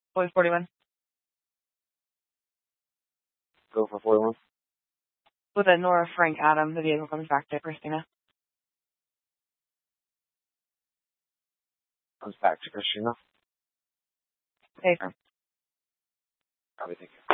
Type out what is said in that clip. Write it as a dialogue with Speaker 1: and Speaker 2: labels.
Speaker 1: Boys 41.
Speaker 2: Go for 41.
Speaker 1: With a Nora Frank Adam, the vehicle comes back to Christina.
Speaker 2: Comes back to Christina.
Speaker 1: Hey, firm.
Speaker 2: Probably thank you.